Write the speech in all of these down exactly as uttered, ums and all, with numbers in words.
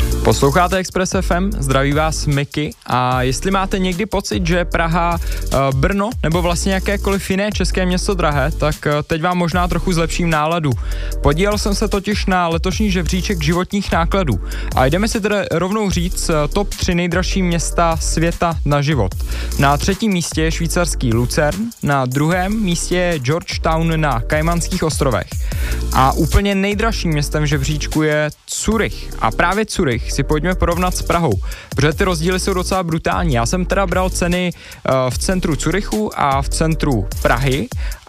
Posloucháte Express F M, zdraví vás Miky a jestli máte někdy pocit, že Praha, Brno nebo vlastně jakékoliv jiné české město drahé, tak teď vám možná trochu zlepším náladu. Podíval jsem se totiž na letošní žebříček životních nákladů a jdeme si tedy rovnou říct top tři nejdražší města světa na život. Na třetím místě je švýcarský Lucern, na druhém místě je Georgetown na Kajmanských ostrovech a úplně nejdražším městem v žebříčku je Curych. A právě Curych si pojďme porovnat s Prahou, protože ty rozdíly jsou docela brutální. Já jsem teda bral ceny uh, v centru Curychu a v centru Prahy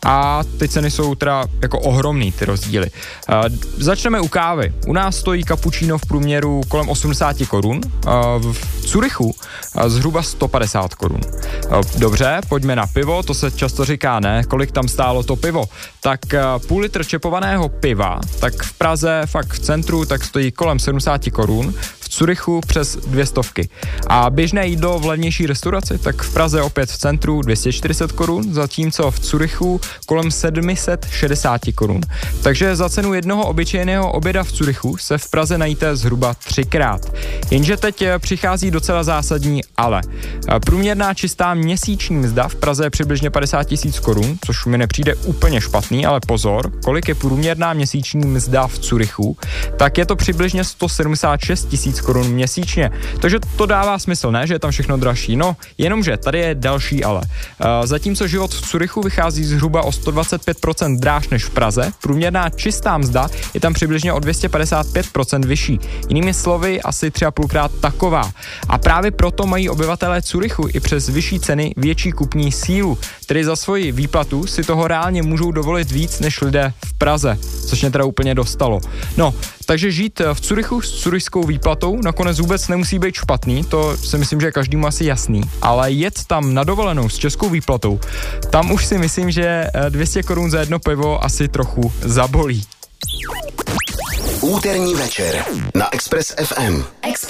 a ty ceny jsou teda jako ohromný, ty rozdíly. Uh, začneme u kávy. U nás stojí cappuccino v průměru kolem osmdesát korun, uh, v Curychu uh, zhruba sto padesát korun. Uh, dobře, pojďme na pivo, to se často říká, ne? Kolik tam stálo to pivo? Tak uh, půl litr čepovaného piva, tak v Praze, fakt v centru, tak stojí kolem sedmdesát korun, v Curychu přes dvě stovky. A běžné jídlo v levnější restauraci, tak v Praze opět v centru dvě stě čtyřicet korun, zatímco v Curychu kolem sedm set šedesát korun. Takže za cenu jednoho obyčejného oběda v Curychu se v Praze najíte zhruba třikrát. Jenže teď přichází docela zásadní ale. Průměrná čistá měsíční mzda v Praze je přibližně padesát tisíc korun, což mi nepřijde úplně špatný, ale pozor, kolik je průměrná měsíční mzda v Curychu, tak je to přibližně sto sedmdesát šest tisíc korun měsíčně. Takže to dává smysl, ne, že je tam všechno dražší. No, jenomže tady je další ale. Zatímco život v Curychu vychází zhruba o sto dvacet pět procent dráž než v Praze, průměrná čistá mzda je tam přibližně o dvě stě padesát pět procent vyšší. Jinými slovy, asi tři a půlkrát taková. A právě proto mají obyvatelé Curychu i přes vyšší ceny větší kupní sílu, tedy za svoji výplatu si toho reálně můžou dovolit víc než lidé v Praze, což mě teda úplně dostalo. No, takže žít v Curychu s curyšskou výplatou nakonec vůbec nemusí být špatný, to si myslím, že je každému asi jasný, ale jet tam na dovolenou s českou výplatou, tam už si myslím, že dvě stě korun za jedno pivo asi trochu zabolí. Úterní večer na Express F M.